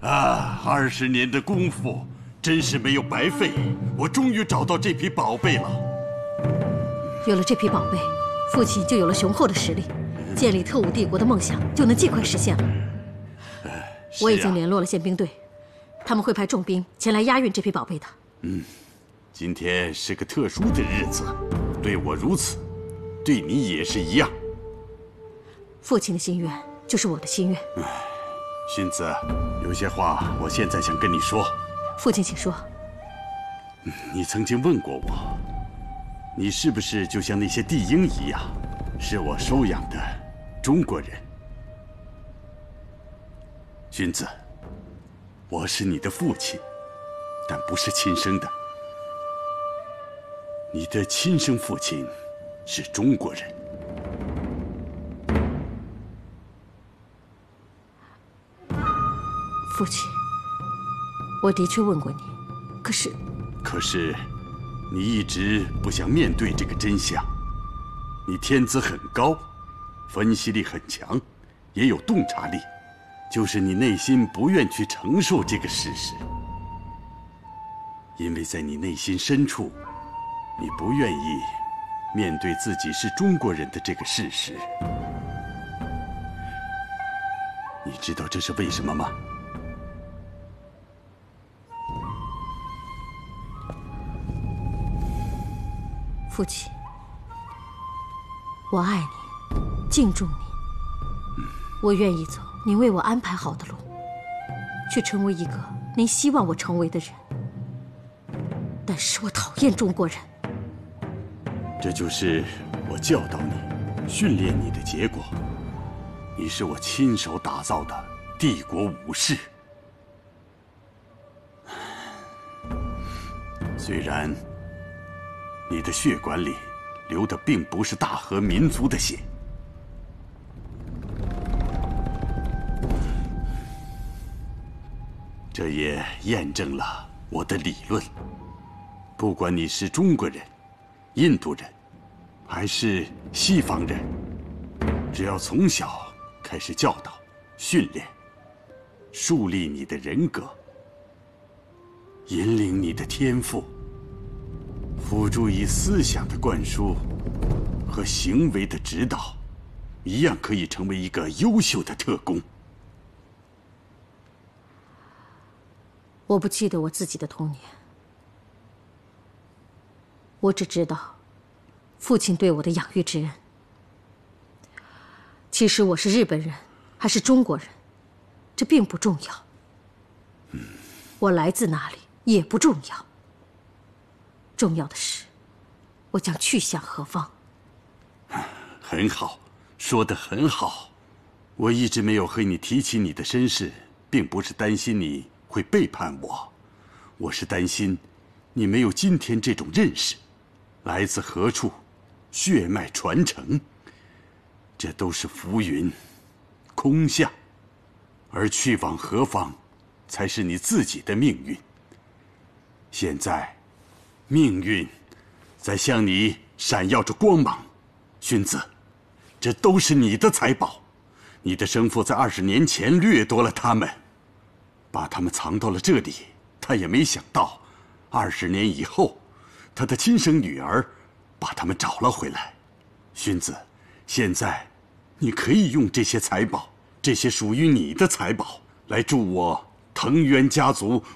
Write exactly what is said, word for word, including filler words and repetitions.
啊，二十年的功夫真是没有白费，我终于找到这批宝贝了。 有了这批宝贝，父亲就有了雄厚的实力，建立特务帝国的梦想就能尽快实现了。 呃啊、 我已经联络了宪兵队，他们会派重兵前来押运这批宝贝的。 嗯，今天是个特殊的日子，对我如此，对你也是一样。 父亲的心愿就是我的心愿。 荀子，有些话我现在想跟你说。 父亲，请说。 你曾经问过我，你是不是就像那些帝鹰一样，是我收养的中国人？荀子，我是你的父亲，但不是亲生的。你的亲生父亲是中国人。 父亲，我的确问过你，可是， 可是，你一直不想面对这个真相。你天资很高，分析力很强，也有洞察力，就是你内心不愿去承受这个事实，因为在你内心深处，你不愿意面对自己是中国人的这个事实。你知道这是为什么吗？ 父亲，我爱你，敬重你， 嗯、 我愿意走您为我安排好的路，去成为一个您希望我成为的人。但是我讨厌中国人。 这就是我教导你、训练你的结果。你是我亲手打造的帝国武士。虽然你的血管里流的并不是大和民族的血，这也验证了我的理论。不管你是中国人、印度人，还是西方人，只要从小开始教导、训练，树立你的人格，引领你的天赋，辅助以思想的灌输和行为的指导，一样可以成为一个优秀的特工。 我不记得我自己的童年，我只知道父亲对我的养育之恩。其实我是日本人还是中国人，这并不重要。 嗯， 我来自哪里也不重要。重要的是，我将去向何方。 很好，说得很好。我一直没有和你提起你的身世，并不是担心你会背叛我，我是担心你没有今天这种认识，来自何处，血脉传承，这都是浮云、空相，而去往何方，才是你自己的命运。现在，命运在向你闪耀着光芒，荀子，这都是你的财宝。你的生父在二十年前掠夺了他们，把他们藏到了这里。他也没想到，二十年以后，他的亲生女儿把他们找了回来。荀子，现在你可以用这些财宝，这些属于你的财宝，来助我藤原家族